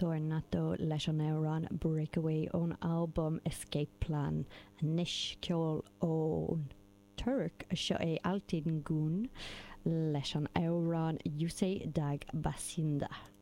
Tornado leis an Éireann Breakaway ón album Escape Plan a níis ceol ón Turk seo é Altin Gún leis an Éireann Yusei Dag Basinda.